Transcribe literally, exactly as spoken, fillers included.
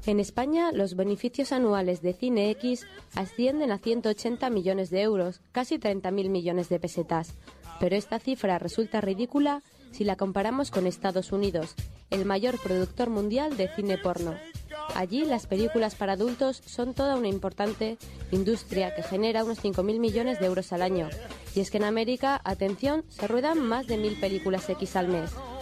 En España, los beneficios anuales de Cine X ascienden a ciento ochenta millones de euros, casi treinta mil millones de pesetas. Pero esta cifra resulta ridícula si la comparamos con Estados Unidos, el mayor productor mundial de cine porno. Allí, las películas para adultos son toda una importante industria que genera unos cinco mil millones de euros al año. Y es que en América, atención, se ruedan más de mil películas X al mes.